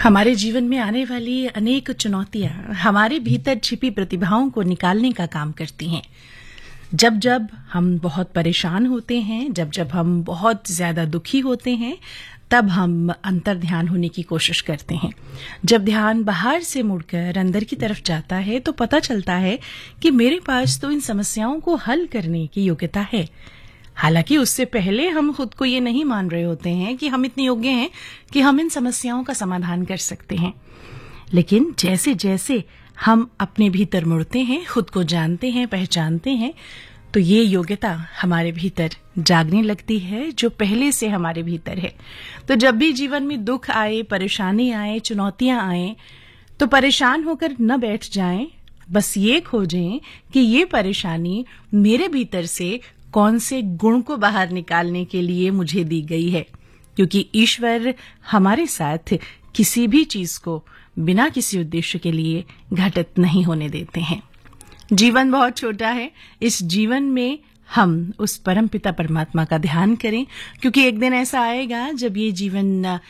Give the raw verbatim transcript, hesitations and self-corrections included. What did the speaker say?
हमारे जीवन में आने वाली अनेक चुनौतियां हमारे भीतर छिपी प्रतिभाओं को निकालने का काम करती हैं। जब जब हम बहुत परेशान होते हैं, जब जब हम बहुत ज्यादा दुखी होते हैं, तब हम अंतर ध्यान होने की कोशिश करते हैं। जब ध्यान बाहर से मुड़कर अंदर की तरफ जाता है तो पता चलता है कि मेरे पास तो इन समस्याओं को हल करने की योग्यता है। हालांकि उससे पहले हम खुद को ये नहीं मान रहे होते हैं कि हम इतने योग्य हैं कि हम इन समस्याओं का समाधान कर सकते हैं। लेकिन जैसे जैसे हम अपने भीतर मुड़ते हैं, खुद को जानते हैं, पहचानते हैं, तो ये योग्यता हमारे भीतर जागने लगती है जो पहले से हमारे भीतर है। तो जब भी जीवन में दुख आए, परेशानी आए, चुनौतियां आए, तो परेशान होकर न बैठ जाएं, बस ये खोजें कि ये परेशानी मेरे भीतर से कौन से गुण को बाहर निकालने के लिए मुझे दी गई है, क्योंकि ईश्वर हमारे साथ किसी भी चीज को बिना किसी उद्देश्य के लिए घटित नहीं होने देते हैं। जीवन बहुत छोटा है, इस जीवन में हम उस परमपिता परमात्मा का ध्यान करें, क्योंकि एक दिन ऐसा आएगा जब ये जीवन